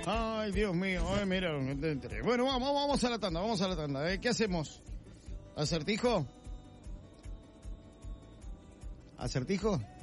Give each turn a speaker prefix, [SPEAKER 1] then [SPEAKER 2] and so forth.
[SPEAKER 1] Ay, Dios mío, ay, mira, no te enteré. Bueno, vamos a la tanda, ¿qué hacemos? ¿Acertijo? ¿Acertijo?